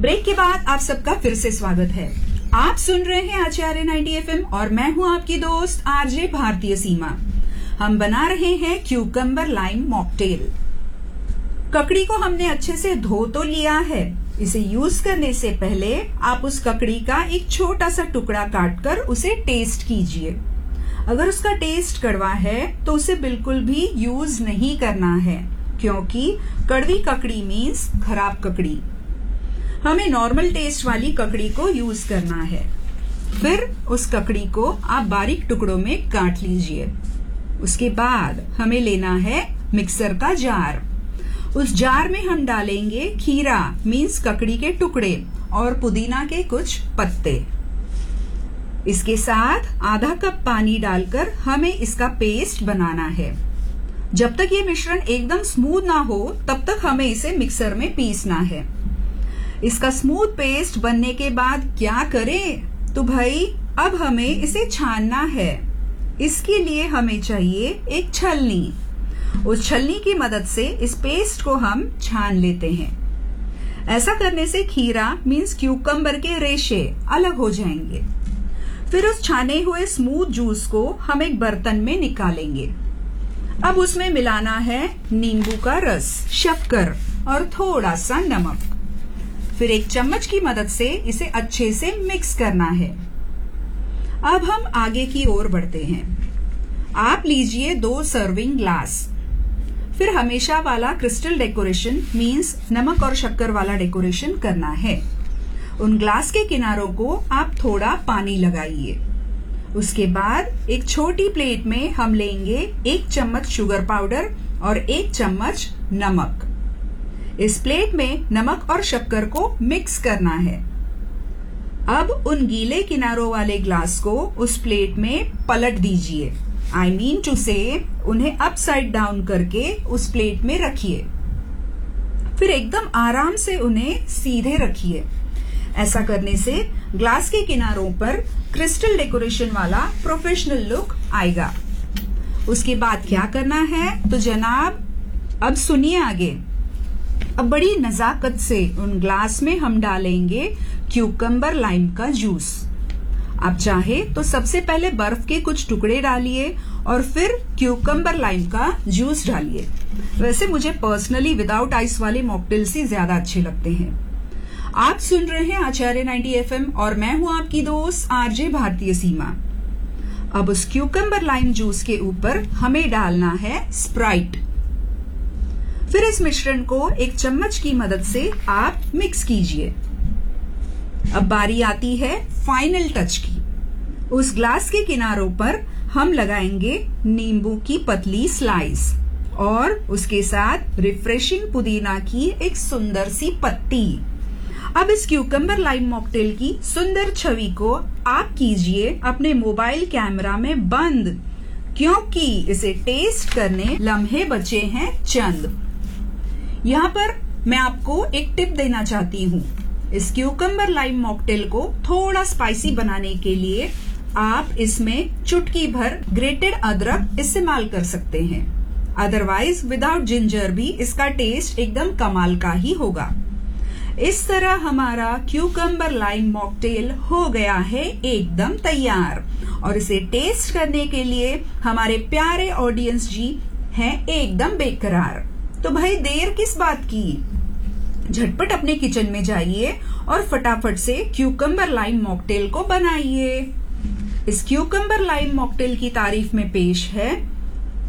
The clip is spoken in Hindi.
ब्रेक के बाद आप सबका फिर से स्वागत है। आप सुन रहे हैं आचार्य 90 FM और मैं हूं आपकी दोस्त आरजे भारतीय सीमा। हम बना रहे हैं क्यूकम्बर लाइम मॉकटेल। ककड़ी को हमने अच्छे से धो तो लिया है। इसे यूज करने से पहले आप उस ककड़ी का एक छोटा सा टुकड़ा काटकर उसे टेस्ट कीजिए। अगर उसका टेस्ट कड़वा है तो उसे बिल्कुल भी यूज नहीं करना है, क्योंकि कड़वी ककड़ी मीन्स खराब ककड़ी। हमें नॉर्मल टेस्ट वाली ककड़ी को यूज करना है। फिर उस ककड़ी को आप बारीक टुकड़ों में काट लीजिए। उसके बाद हमें लेना है मिक्सर का जार। उस जार में हम डालेंगे खीरा मीन्स ककड़ी के टुकड़े और पुदीना के कुछ पत्ते। इसके साथ आधा कप पानी डालकर हमें इसका पेस्ट बनाना है। जब तक ये मिश्रण एकदम स्मूथ ना हो तब तक हमें इसे मिक्सर में पीसना है। इसका स्मूथ पेस्ट बनने के बाद क्या करें? तो भाई अब हमें इसे छानना है। इसके लिए हमें चाहिए एक छलनी। उस छलनी की मदद से इस पेस्ट को हम छान लेते हैं। ऐसा करने से खीरा मीन्स क्यूकम्बर के रेशे अलग हो जाएंगे। फिर उस छाने हुए स्मूथ जूस को हम एक बर्तन में निकालेंगे। अब उसमें मिलाना है नींबू का रस, शक्कर और थोड़ा सा नमक। फिर एक चम्मच की मदद से इसे अच्छे से मिक्स करना है। अब हम आगे की ओर बढ़ते हैं। आप लीजिए 2 सर्विंग ग्लास। फिर हमेशा वाला क्रिस्टल डेकोरेशन मीन्स नमक और शक्कर वाला डेकोरेशन करना है। उन ग्लास के किनारों को आप थोड़ा पानी लगाइए। उसके बाद एक छोटी प्लेट में हम लेंगे 1 चम्मच शुगर पाउडर और 1 चम्मच नमक। इस प्लेट में नमक और शक्कर को मिक्स करना है। अब उन गीले किनारों वाले ग्लास को उस प्लेट में पलट दीजिए। I mean to say, उन्हें अपसाइड डाउन करके उस प्लेट में रखिए। फिर एकदम आराम से उन्हें सीधे रखिए। ऐसा करने से ग्लास के किनारों पर क्रिस्टल डेकोरेशन वाला प्रोफेशनल लुक आएगा। उसके बाद क्या करना है तो जनाब, अब सुनिए आगे। अब बड़ी नजाकत से उन ग्लास में हम डालेंगे क्यूकम्बर लाइम का जूस। आप चाहे तो सबसे पहले बर्फ के कुछ टुकड़े डालिए और फिर क्यूकम्बर लाइम का जूस डालिए। वैसे मुझे पर्सनली विदाउट आइस वाले मॉकटेल्स ही ज्यादा अच्छे लगते हैं। आप सुन रहे हैं आचार्य 90 FM और मैं हूं आपकी दोस्त आरजे भारतीय सीमा। अब उस क्यूकम्बर लाइम जूस के ऊपर हमें डालना है स्प्राइट। फिर इस मिश्रण को एक चम्मच की मदद से आप मिक्स कीजिए। अब बारी आती है फाइनल टच की। उस ग्लास के किनारों पर हम लगाएंगे नींबू की पतली स्लाइस और उसके साथ रिफ्रेशिंग पुदीना की एक सुंदर सी पत्ती। अब इस क्यूकम्बर लाइम मॉकटेल की सुंदर छवि को आप कीजिए अपने मोबाइल कैमरा में बंद, क्योंकि इसे टेस्ट करने लम्हे बचे हैं चंद। यहाँ पर मैं आपको एक टिप देना चाहती हूँ। इस क्यूकम्बर लाइम मॉकटेल को थोड़ा स्पाइसी बनाने के लिए आप इसमें चुटकी भर ग्रेटेड अदरक इस्तेमाल कर सकते हैं। अदरवाइज विदाउट जिंजर भी इसका टेस्ट एकदम कमाल का ही होगा। इस तरह हमारा क्यूकम्बर लाइम मॉकटेल हो गया है एकदम तैयार। और इसे टेस्ट करने के लिए हमारे प्यारे ऑडियंस जी हैं एकदम बेकरार। तो भाई देर किस बात की? झटपट अपने किचन में जाइए और फटाफट से क्यूकम्बर लाइम मॉकटेल को बनाइए। इस क्यूकम्बर लाइम मॉकटेल की तारीफ में पेश है